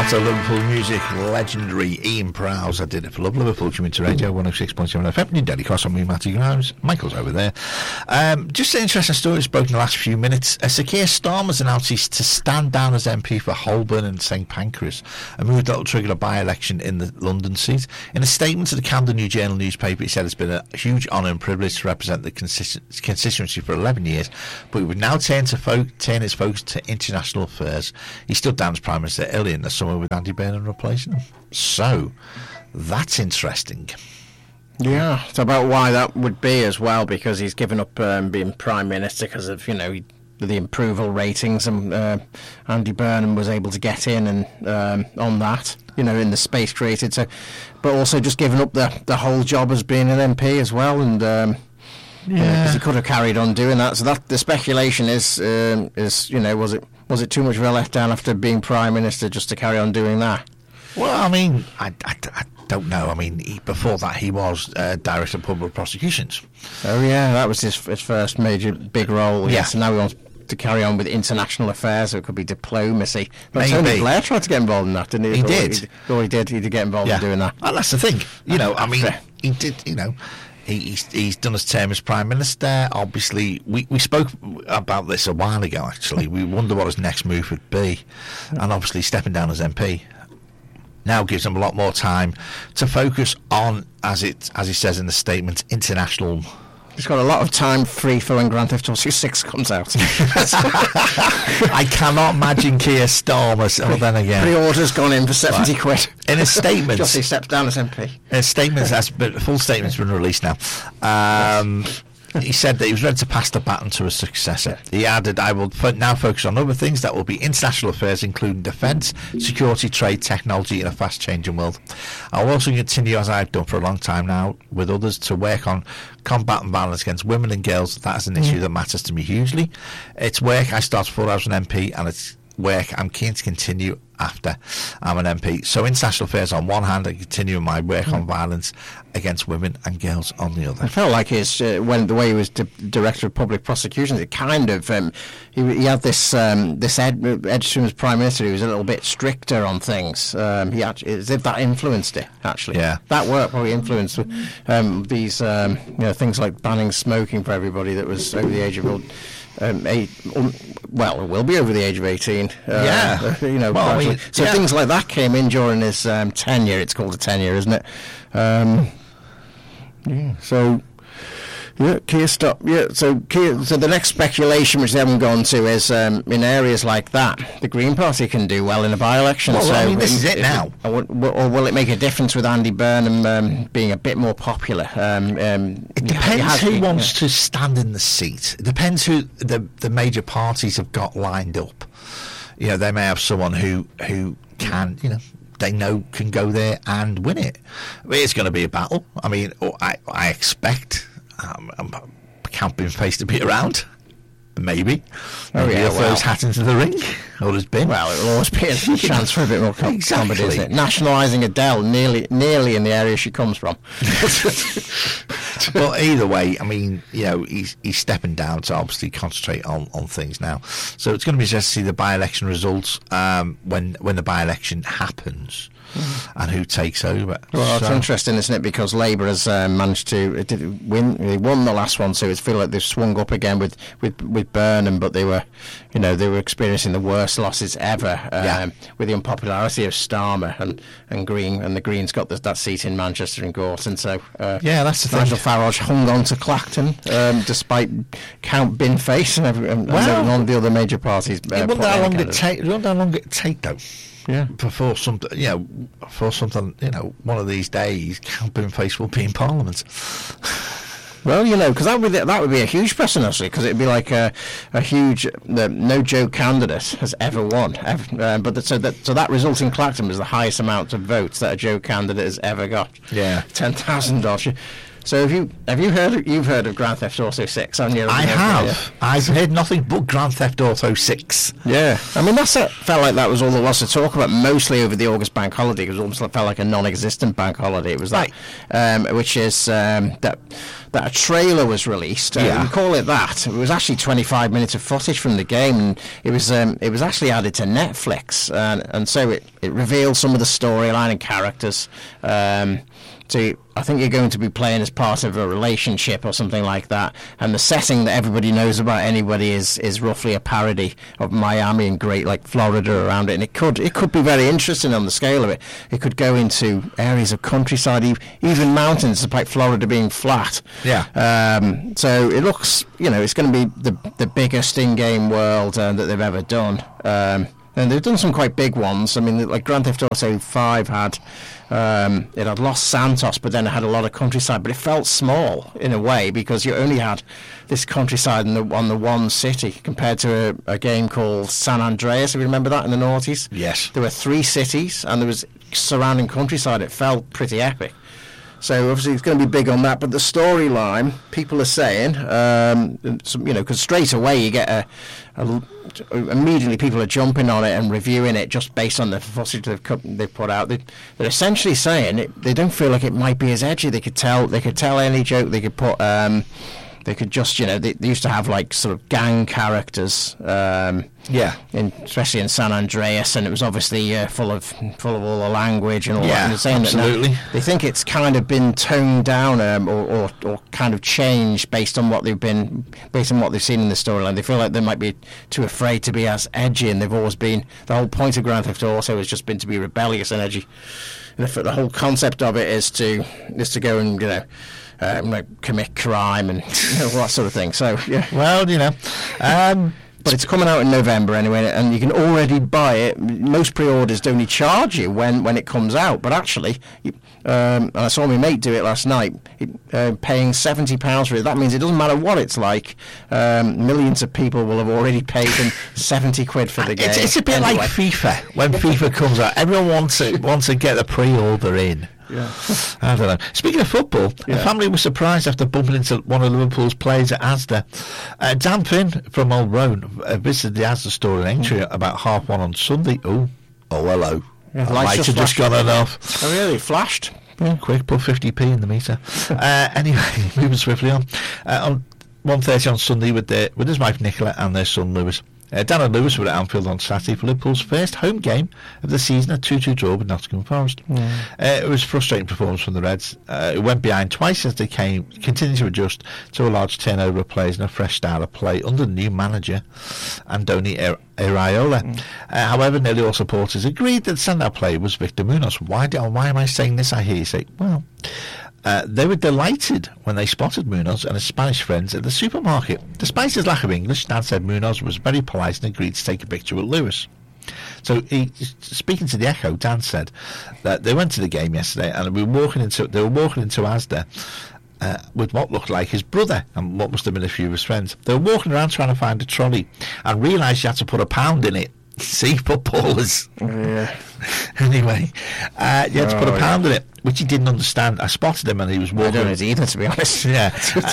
Toronto, Liverpool music, legendary Ian Prowse. I did it for Love Liverpool, community radio, 106.7 FM, New Delhi Cross. I'm me, Matty Grimes. Michael's over there. Just an interesting story that's broken in the last few minutes. Sir Keir Starmer's announced he's to stand down as MP for Holborn and St Pancras, a move that will trigger a by-election in the London seat. In a statement to the Camden New Journal newspaper, he said it's been a huge honour and privilege to represent the constituency for 11 years, but he would now turn his focus to international affairs. He stood down as Prime Minister earlier in the summer with Andy Burnham replacing him. So, that's interesting. Yeah, it's about why that would be as well, because he's given up being Prime Minister because of, the approval ratings, and Andy Burnham was able to get in and on that, in the space created. So, but also just giving up the whole job as being an MP as well, and because he could have carried on doing that. So that the speculation is was it too much of a letdown after being Prime Minister just to carry on doing that? Well, I mean, I don't know. I mean, before that, he was Director of Public Prosecutions. Oh, yeah, that was his first major big role. Yeah. Yes, and now he wants to carry on with international affairs, so it could be diplomacy. But Maybe. Tony Blair tried to get involved in that, didn't he? He did. He did get involved in doing that. Well, that's the thing. He did, He's done his term as Prime Minister. Obviously, we spoke about this a while ago, actually. We wonder what his next move would be. And obviously, stepping down as MP now gives him a lot more time to focus on, as he says in the statement, international. He's got a lot of time free for when Grand Theft Auto 6 comes out. I cannot imagine Keir Starmer. Well, then again, pre-order's gone in for 70 quid. In a statement, just he steps down as MP. A statement, full statement's been released now. He said that he was ready to pass the baton to a successor. He added, I will now focus on other things that will be international affairs, including defence, security, trade, technology in a fast-changing world. I will also continue, as I've done for a long time now, with others, to work on combating violence against women and girls. That is an issue that matters to me hugely. It's work I started before I was an MP, and it's work I'm keen to continue after I'm an MP. So international affairs on one hand, and continuing my work on violence against women and girls on the other. I felt like his when the way he was Director of Public Prosecutions, it kind of he had this edge to him as Prime Minister. He was a little bit stricter on things. As if that influenced it. Actually, yeah, that work probably influenced these things like banning smoking for everybody that was over the age of. It will be over the age of 18. Things like that came in during his tenure. It's called a tenure, isn't it? Keir stop. Yeah, so the next speculation, which they haven't gone to, is in areas like that, the Green Party can do well in a by-election. Well, this is it now. Or will it make a difference with Andy Burnham being a bit more popular? It depends who wants to stand in the seat. It depends who the major parties have got lined up. They may have someone who can, they know can go there and win it. It's going to be a battle. I mean, I expect Camping Face to be around. Maybe. Throw his hat into the ring. Or has been. Well, it will always be a chance for a bit more comedy, isn't it? Nationalising Adele nearly in the area she comes from. But either way, I mean, he's stepping down to obviously concentrate on things now. So it's going to be just to see the by-election results when the by-election happens. And who takes over? Well, it's interesting, isn't it? Because Labour has managed to win. They won the last one, so it feels like they've swung up again with Burnham. But they were experiencing the worst losses ever with the unpopularity of Starmer and Green, and the Greens got that seat in Manchester and Gorton. So that's the Nigel thing. Farage hung on to Clacton despite Count Binface and one of the other major parties. I wonder how long it take though. Yeah. Before something, one of these days, Camping Face will be in Parliament. Well, because that would be a huge precedent, actually, because it'd be like a huge no Joe candidate has ever won, so that result in Clacton was the highest amount of votes that a Joe candidate has ever got. Yeah, $10,000. So you've heard of Grand Theft Auto 6, haven't you? I have. I've heard nothing but Grand Theft Auto 6. Yeah, I mean felt like that was all there was to talk about, mostly over the August bank holiday. It was almost felt like a non-existent bank holiday. It was right. Which is that a trailer was released. We call it that. It was actually 25 minutes of footage from the game, and it was actually added to Netflix, and so it revealed some of the storyline and characters. So I think you're going to be playing as part of a relationship or something like that, and the setting that everybody knows about anybody is roughly a parody of Miami and Great Lake, Florida around it, and it could be very interesting on the scale of it. It could go into areas of countryside, even mountains, despite Florida being flat. Yeah. So it looks, it's going to be the biggest in-game world that they've ever done. And they've done some quite big ones. I mean, like Grand Theft Auto 5 had Los Santos, but then it had a lot of countryside. But it felt small in a way because you only had this countryside on the one city compared to a game called San Andreas. If you remember that in the noughties, yes, there were 3 cities and there was surrounding countryside. It felt pretty epic. So obviously it's going to be big on that, but the storyline, people are saying, because straight away you get immediately people are jumping on it and reviewing it just based on the footage they've put out. They're essentially saying they don't feel like it might be as edgy. They could tell any joke. They could put. They could just, they used to have like sort of gang characters, especially in San Andreas, and it was obviously full of all the language and all that. And they're saying absolutely. That they think it's kind of been toned down or kind of changed based on what they've seen in the storyline. They feel like they might be too afraid to be as edgy, and they've always been. The whole point of Grand Theft Auto has just been to be rebellious and edgy. And the whole concept of it is to go and commit crime and all that sort of thing. So yeah. Well, but it's coming out in November anyway, and you can already buy it. Most pre-orders don't charge you when it comes out, but actually, and I saw my mate do it last night, paying £70 for it. That means it doesn't matter what it's like. Millions of people will have already paid them £70 for the game. It's a bit like FIFA. When FIFA comes out, everyone wants to get the pre-order in. Yeah. I don't know. Speaking of football, a family was surprised after bumping into one of Liverpool's players at Asda. Dan Finn from Old Roan visited the Asda store in Aintree about 1:30 on Sunday. Oh, hello. Yeah, lights have just gone off. Oh, really? Flashed? Yeah, quick, put 50p in the meter. Anyway, moving swiftly on 1:30 on Sunday with his wife Nicola and their son Lewis. Dan and Lewis were at Anfield on Saturday for Liverpool's first home game of the season, a 2-2 draw with Nottingham Forest. It was a frustrating performance from the Reds. It went behind twice as they continued to adjust to a large turnover of players and a fresh style of play under the new manager, Andoni Iraola. However, nearly all supporters agreed that the standout player was Victor Munoz. Why am I saying this? I hear you say, well... they were delighted when they spotted Munoz and his Spanish friends at the supermarket. Despite his lack of English, Dan said Munoz was very polite and agreed to take a picture with Lewis. Speaking to the Echo, Dan said that they went to the game yesterday and they were walking into Asda with what looked like his brother and what must have been a few of his friends. They were walking around trying to find a trolley and realised you had to put £1 in it. See, footballers. Yeah. Anyway, you had to put £1 in it, which he didn't understand. I spotted him and he was walking. I don't know it either, to be honest. Yeah.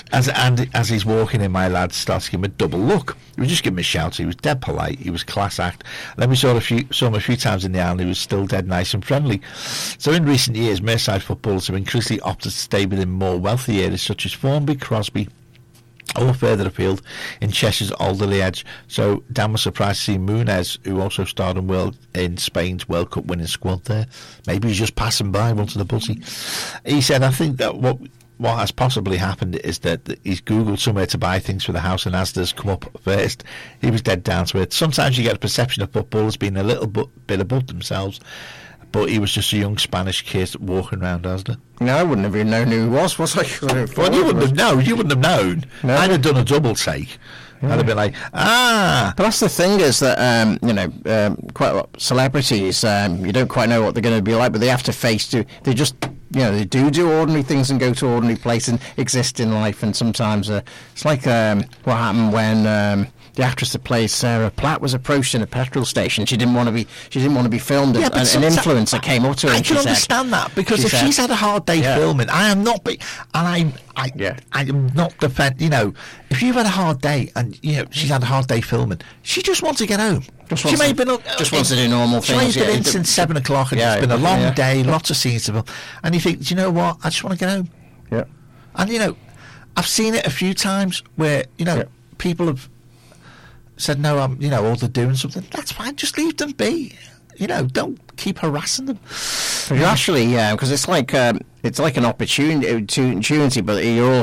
As he's walking in, my lad starts to give him a double look. He was just giving him a shout. He was dead polite. He was class act. And then we saw him a few times in the aisle and he was still dead nice and friendly. So in recent years, Merseyside footballers have increasingly opted to stay within more wealthy areas such as Formby, Crosby, or further afield in Cheshire's Alderley Edge. So Dan was surprised to see Munez, who also starred in Spain's World Cup winning squad there. Maybe he's just passing by, wanted a buzzy. He said, I think that what has possibly happened is that he's Googled somewhere to buy things for the house and Asda's come up first. He was dead down to it. Sometimes you get a perception of footballers being a little bit above themselves, but he was just a young Spanish kid walking around Asda. No, I wouldn't have even known who he was I? Well, you wouldn't have known. You wouldn't have known. No. I'd have done a double take. Yeah. I'd have been like, But that's the thing is that, quite a lot of celebrities, you don't quite know what they're going to be like, but they have to they just, they do ordinary things and go to ordinary places and exist in life. And sometimes it's like what happened when the actress that plays Sarah Platt was approached in a petrol station. She didn't want to be filmed. Yeah, An influencer came up to her and she I said, can understand that, because if said, she's had a hard day filming, I am not, I am not defend. You know, if you've had a hard day and she's had a hard day filming, she just wants to get home. She may have been just wants to do normal things. She may have been in since 7 o'clock, and it's been a long day, lots of scenes to film, and you think, do you know what? I just want to get home. Yeah. And I've seen it a few times where people have said no, or they're doing something. That's fine. Just leave them be. Don't keep harassing them. You actually, because it's like an opportunity, but you're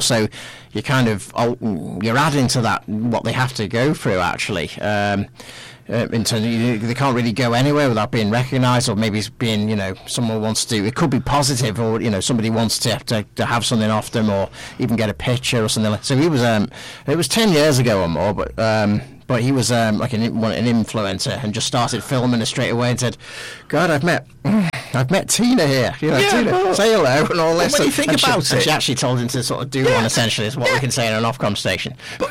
adding to that what they have to go through. Actually, in terms they can't really go anywhere without being recognised, or maybe it's being someone wants to. It could be positive, or somebody wants to have something off them, or even get a picture or something. So he was it was 10 years ago or more, but he was like an influencer, and just started filming her straight away and said, "God, I've met Tina here. Tina, say hello and all this." When you think about it, and she actually told him to sort of do one. Essentially, is what we can say in an Ofcom station. But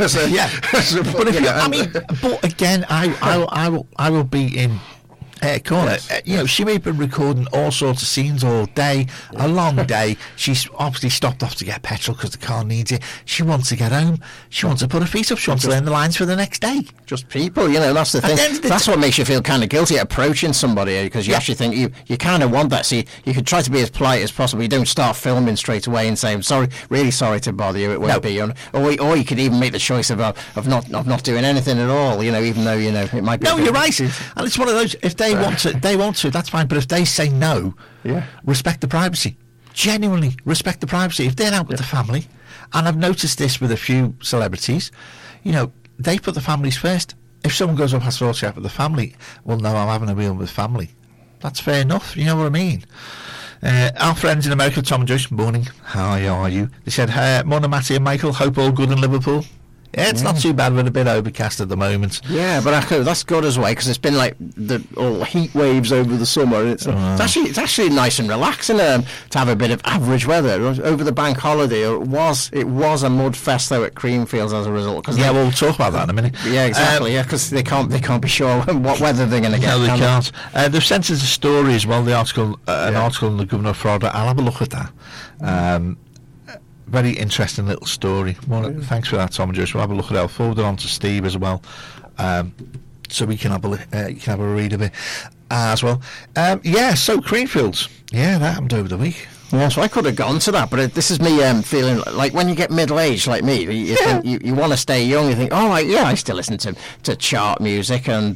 but again, I will be in corner. Yes. She may have been recording all sorts of scenes all day, a long day. She's obviously stopped off to get petrol because the car needs it. She wants to get home. She wants to put her feet up. She wants to learn the lines for the next day. Just people, that's the thing. That's what makes you feel kind of guilty approaching somebody, because you actually think you kind of want that. See, you could try to be as polite as possible. You don't start filming straight away and say, "I'm sorry, really sorry to bother you. It won't be." Or you could even make the choice of not doing anything at all. Even though it might be. No, you're right, and it's one of those. If they want to, that's fine. But if they say no, respect the privacy. Genuinely respect the privacy. If they're out with the family, and I've noticed this with a few celebrities, they put the families first. If someone goes up has to also have with the family, well, no, I'm having a meal with family. That's fair enough. You know what I mean? Our friends in America, Tom and Joyce, morning. How are you? They said, morning, Matty and Michael. Hope all good in Liverpool. Yeah, it's not too bad. We're a bit overcast at the moment. Yeah, but that's good as well, because it's been like all heat waves over the summer. And it's actually nice and relaxing to have a bit of average weather over the bank holiday. It was a mud fest though at Creamfields as a result. We'll talk about that in a minute. Yeah, exactly. Because they can't be sure what weather they're going to get. No, they can't. They've sent us a story as well. The article, an article on the Governor of Florida. I'll have a look at that. Very interesting little story. Thanks for that, Tom and Joyce. We'll have a look at it. I'll forward it on to Steve as well, so we can have a read of it as well. So Creamfields. Yeah, that happened over the week. Yeah, so I could have gone to that, but this is me feeling like when you get middle-aged like me, you want to stay young. You think, oh, I still listen to chart music, and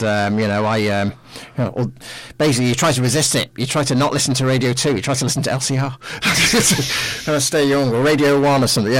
basically you try to resist it. You try to not listen to Radio 2. You try to listen to LCR and stay young, or Radio 1 or something.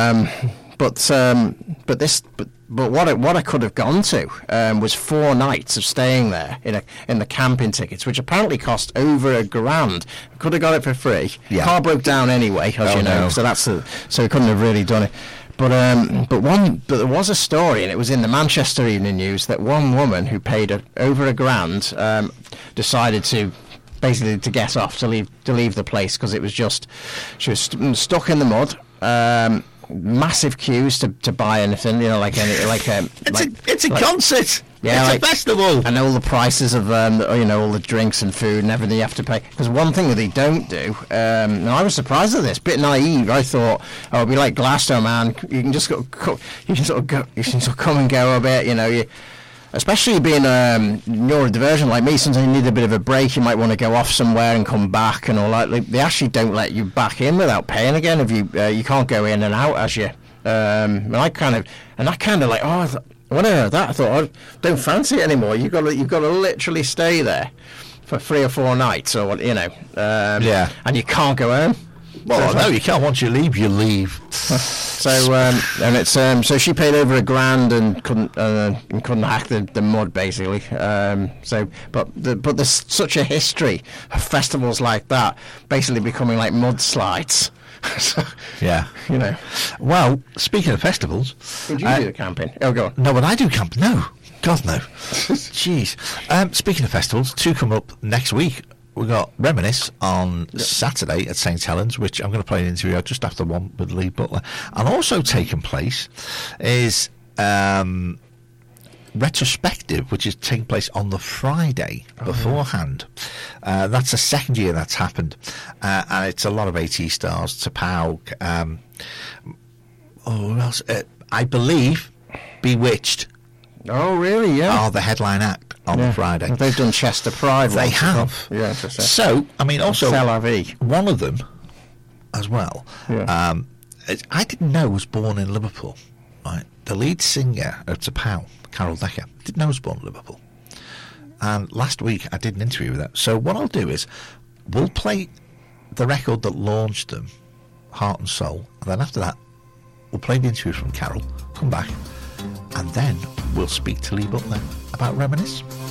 But what I could have gone to was 4 nights of staying there in the camping tickets, which apparently cost over $1,000. Could have got it for free. Yeah. Car broke down anyway, as you know. No. So we couldn't have really done it. But there was a story, and it was in the Manchester Evening News, that one woman who paid over $1,000 decided to basically to get off, to leave the place, because it was just she was stuck in the mud. Massive queues to buy anything, it's a concert. Yeah, it's a festival, and all the prices of all the drinks and food and everything you have to pay. Because one thing that they don't do, and I was surprised at this, bit naive. I thought, it'd be like Glasgow, man. You can just you can sort of come and go a bit, Especially being neurodivergent like me, sometimes you need a bit of a break. You might want to go off somewhere and come back and all that. They actually don't let you back in without paying again. If you can't go in and out as you. And I kind of like, when I heard that, I thought, I don't fancy it anymore. You've got to literally stay there for 3 or 4 nights, or what, and you can't go home. Well, no, you can't. Once you leave, you leave. So and it's so she paid over $1,000 and couldn't hack the mud, basically. But there's such a history of festivals like that basically becoming like mudslides. So, yeah, Well, speaking of festivals, would you do the camping? Oh, go on. No, would I do camping? No, God no. Jeez. Speaking of festivals, 2 come up next week. We've got Reminisce on Saturday at St Helens, which I'm going to play an interview just after one with Lee Butler. And also taking place is retrospective, which is taking place on the Friday beforehand. That's the second year that's happened, and it's a lot of AT stars. T'Pau, who else? I believe Bewitched Oh, really? Yeah. are the headline act on the Friday. They've done Chester Pride. They once, have. Yeah. So, I mean, also Tel Aviv. one of them as well. Yeah. I didn't know was born in Liverpool. Right, the lead singer of T'Pau, Carol Decker, didn't know was born in Liverpool. And last week I did an interview with her. So what I'll do is we'll play the record that launched them, Heart and Soul, and then after that we'll play the interview from Carol, come back, and then we'll speak to Lee Butler about Reminisce.